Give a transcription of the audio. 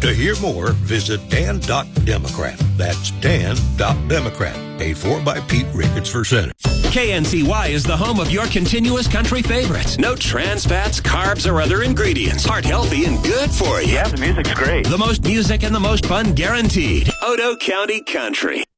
To hear more, visit Dan.Democrat. That's Dan.Democrat. Paid for by Pete Ricketts for Senate. KNCY is the home of your continuous country favorites. No trans fats, carbs, or other ingredients. Heart healthy and good for you. Yeah, the music's great. The most music and the most fun guaranteed. Odo County Country.